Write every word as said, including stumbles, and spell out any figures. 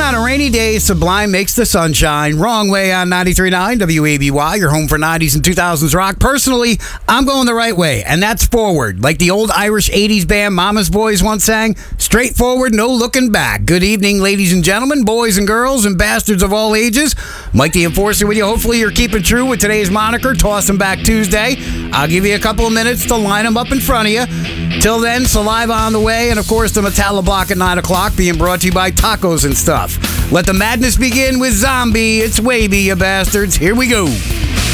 on a rainy day, Sublime makes the sunshine. Wrong way on ninety-three point nine W A B Y, your home for nineties and two thousands rock. Personally, I'm going the right way, and that's forward. Like the old Irish eighties band Mama's Boys once sang, straightforward, no looking back. Good evening, ladies and gentlemen, boys and girls, and bastards of all ages. Mike the Enforcer with you. Hopefully you're keeping true with today's moniker, Toss 'em Back Tuesday. I'll give you a couple of minutes to line them up in front of you. Till then, Saliva on the way, and of course the Metallo Block at nine o'clock being brought to you by Tacos and Stuff. Let the madness begin with Zombie. It's wavy, you bastards. Here we go.